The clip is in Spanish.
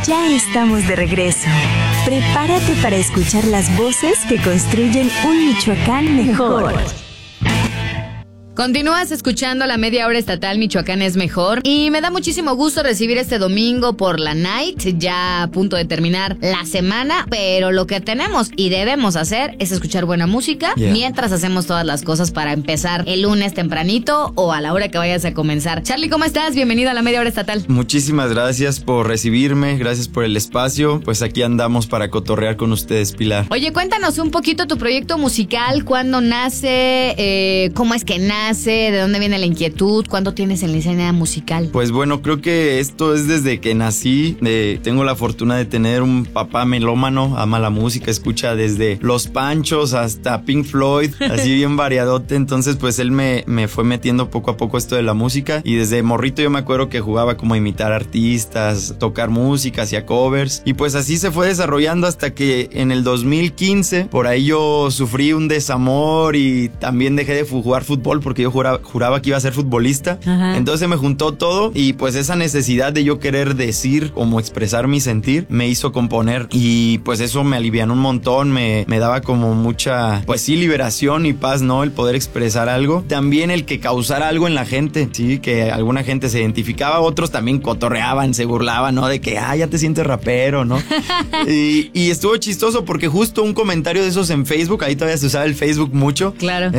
Ya estamos de regreso. Prepárate para escuchar las voces que construyen un Michoacán mejor. Continúas escuchando la media hora estatal Michoacán es mejor y me da muchísimo gusto recibir este domingo por la night, ya a punto de terminar la semana, pero lo que tenemos y debemos hacer es escuchar buena música mientras hacemos todas las cosas para empezar el lunes tempranito o a la hora que vayas a comenzar. Charlie, ¿cómo estás? Bienvenido a la media hora estatal. Muchísimas gracias por recibirme, gracias por el espacio, pues aquí andamos para cotorrear con ustedes, Pilar. Oye, cuéntanos un poquito tu proyecto musical, cuándo nace, cómo es que nace, de dónde viene la inquietud, cuánto tienes en la escena musical. Pues bueno, creo que esto es desde que nací. Tengo la fortuna de tener un papá melómano, ama la música, escucha desde Los Panchos hasta Pink Floyd, así bien variadote. Entonces pues él me fue metiendo poco a poco esto de la música y desde morrito yo me acuerdo que jugaba como a imitar artistas, tocar música, hacía covers y pues así se fue desarrollando hasta que en el 2015 por ahí yo sufrí un desamor y también dejé de jugar fútbol porque yo juraba que iba a ser futbolista. Ajá. Entonces me juntó todo y pues esa necesidad de yo querer decir, como expresar mi sentir, me hizo componer y pues eso me alivianó un montón, me daba como mucha, pues sí, liberación y paz, ¿no? El poder expresar algo. También el que causara algo en la gente, sí, que alguna gente se identificaba, otros también cotorreaban, se burlaban, ¿no? De que, ya te sientes rapero, ¿no? y estuvo chistoso porque justo un comentario de esos en Facebook, ahí todavía se usaba el Facebook mucho. Claro.